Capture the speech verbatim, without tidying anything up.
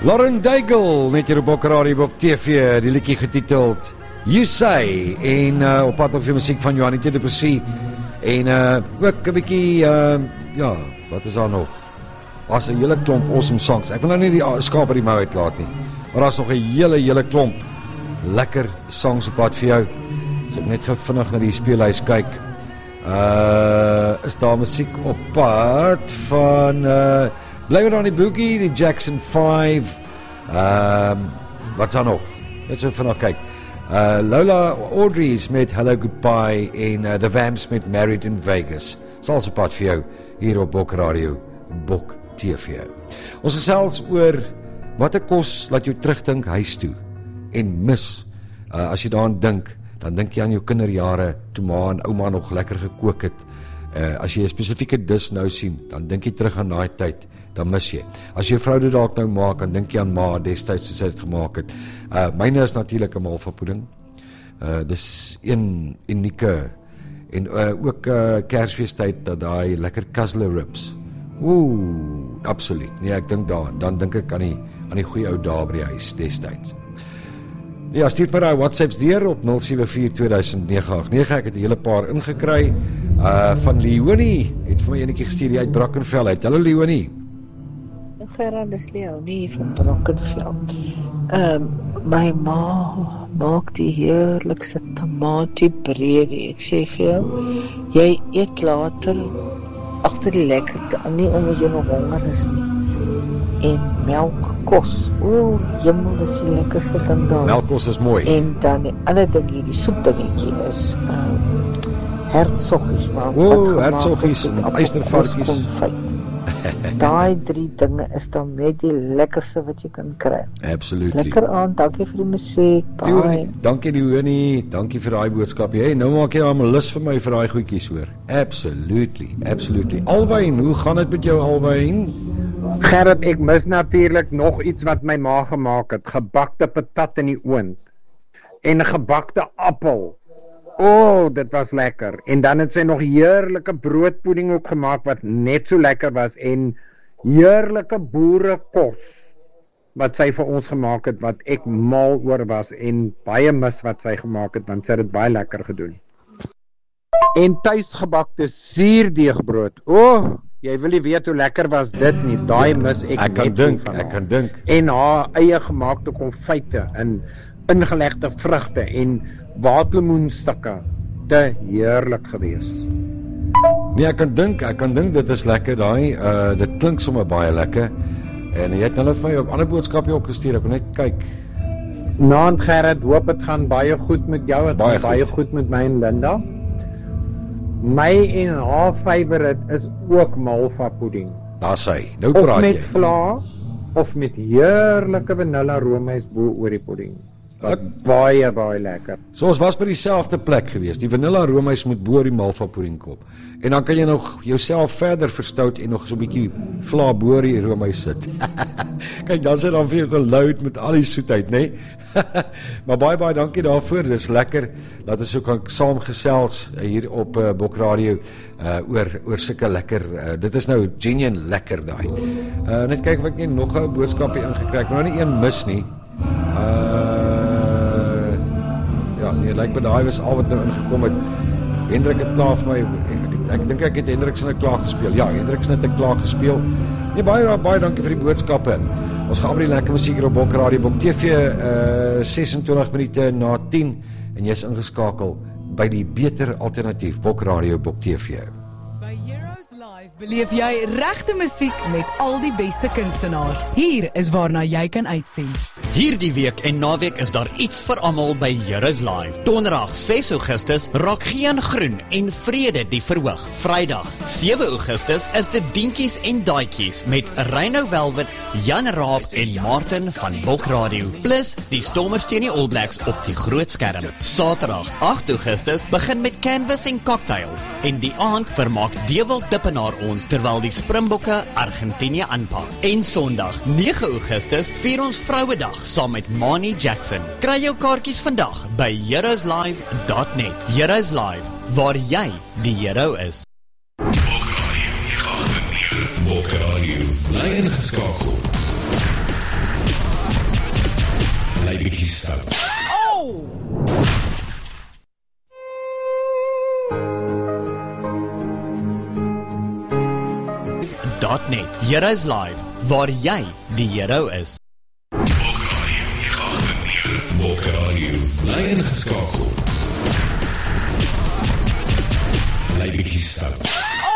Lauren Daigle met hier op Bok Radio Bok T V, die liedjie getiteld You Say, en uh, op pad of die muziek van Johannie de Plessis, en uh, ook 'n bietjie, uh, ja, wat is daar nog? Daar's 'n hele klomp awesome songs. Ek wil nou nie die skaap uit die mou uitlaat nie, maar daar's nog 'n hele, hele klomp lekker songs op pad vir jou. As ek net gou vinnig na die speellys kyk, uh, is daar muziek op pad van uh, Blame It On The Boogie, die Jackson five, um, wat is daar nog? Net so vanaf kyk. Uh, Lola Audrey's met Hello Goodbye en uh, The Vamps met Married in Vegas. Sal se pad vir jou hier op Bok Radio, Bok T V. Ons gesels oor wat 'n kos laat jou terugdink huis toe en mis. Uh, as jy daaraan dink, dan dink jy aan jou kinderjare toe ma en ouma nog lekker gekook het. Uh, as jy 'n spesifieke dis nou sien, dan dink jy terug aan daai tyd. Dan mis jy. As jy vrou dit dalk nou maak, dan dink jy aan ma destyds soos sy dit gemaak het. Uh, myne is natuurlik 'n malva pudding. Uh, dis een unieke en uh, ook uh, Kersfeestyd dat daai lekker Cuzzler ribs. Ooh, absoluut. Nee, ek dink daaraan. Dan dink ek aan die aan die goeie ou dae by die huis destyds. Ja, stuur my daai WhatsApps deur op nul sewe vier twee nege agt nege. Ek het 'n hele paar ingekry. Uh, van Leonie het vir my enetjie gestuur hier uit Brackenfell uit. Hallo Leonie. Gerard, dis Leonie van Brackenfell. Um, my ma maak die heerlikste tomatiebreedie. Ek sê vir jou, jy eet later agter die lekkerte, nie omdat jy nog honger is nie. En melkkos, o, jemmel, dis die lekkerste ding daar. Melkkos is mooi. En dan die ander ding, die soepdingetjie is um, hertsoggies, maar o, hertsoggies en eystervarkies. Daai drie dinge is dan net die lekkerste wat jy kan kry. Absolutely. Lekker aan, dankie vir die musiek. Bye. Dankie Leonie, dankie vir daai boodskap. Hey, nou maak jy al 'n lus vir my vir daai goedjies hoor. Absolutely, absolutely. Alwyn, hoe gaan dit met jou Alwyn? Gerrit, ek mis natuurlik nog iets wat my ma gemaak het. Gebakte patat in die oond. En 'n gebakte appel. O, oh, dit was lekker. En dan het sy nog heerlike broodpudding ook gemaak wat net so lekker was en heerlike boerekos wat sy vir ons gemaak het wat ek mal oor was en baie mis wat sy gemaak het want sy het dit baie lekker gedoen. En tuisgebakte suurdeegbrood. O, oh, jy wil nie weet hoe lekker was dit nie. Daai mis ek, ek kan dink, ek kan dink. En haar eie gemaakte konfyte en ingelegde vrugte en waterlemoenstukke, te heerlik gewees. Nee, ek kan dink, ek kan dink dit is lekker daai, uh, dit klink sommer baie lekker. En jy het nou vir my op ander boodskappe ook gestuur, ek wil net kyk. Naand Gerrit, hoop het gaan baie goed met jou, het baie gaan baie goed. goed met my en Linda. My en haar favourite is ook malva pudding. Daar sy, nou praat jy. Of met vla, of met heerlike vanilla roomys bo oor die pudding. Wat baie, baie lekker. So ons was by dieselfde plek gewees. Die vanilla roomys moet bo die malva pudding kom. En dan kan jy nog jouself verder verstout en nog so 'n bietjie vla bo die roomys sit. Kyk, dan sit dan vir jou geluid met al die soetheid, né? Nee? Maar baie baie dankie daarvoor. Dis lekker dat ons ook kan saamgesels hier op uh, Bok Radio uh, oor oor sulke lekker. Uh, dit is nou genuine lekker daai. Uh, net kyk of ek net nog 'n boodskapie ingekry het. Ek wil nou nie een mis nie. Uh Ja, nee, lyk my daai was al wat nou ingekom het. Hendrik het klaar vir my, ek, ek dink ek het Hendrik se net klaar gespeel. Ja, Hendrik se net ek klaar gespeel. Nee, baie baie dankie vir die boodskappe. Ons gaan by die lekker musiek hier op Bok Radio, Bok T V, uh, ses en twintig minute na tien en jy's ingeskakel by die beter alternatief Bok Radio, Bok T V. By Heroes Live beleef jy regte musiek met al die beste kunstenaars. Hier is waarna jy kan uitsien. Hierdie week en naweek is daar iets vir almal by Heroes Live. Donderdag ses Augustus raak geen groen en vrede die verhoog. Vrydag sewe Augustus is dit Dientjies en Daaitjies met Reino Velvet, Jan Raab en Martin van Bok Radio. Plus die Stormers teen die All Blacks op die groot skerm. Saterdag agt Augustus begin met Canvas en Cocktails en die aand vermaak Dewald Dippenaar ons terwyl die Springbokke Argentinië aanpak. En Sondag nege Augustus vier ons Vrouedag saam met Mani Jackson. Kry jou kaartjies vandag by heroes live dot net. Heroes Live, waar jy die hero is. Bok Radio, Bok Radio, bly ingeskakel. stout. Oh! .net. Heroes Live, waar jy die hero is. Bokke Radio, bly ingeskakel. Bly bietjie stout.